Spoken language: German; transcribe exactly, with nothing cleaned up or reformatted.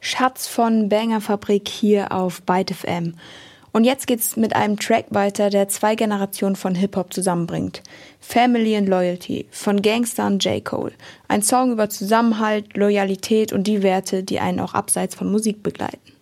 Schatz von Bangerfabrik hier auf Byte F M. Und jetzt geht's mit einem Track weiter, der zwei Generationen von Hip-Hop zusammenbringt. Family and Loyalty von Gangsta und J. Cole. Ein Song über Zusammenhalt, Loyalität und die Werte, die einen auch abseits von Musik begleiten.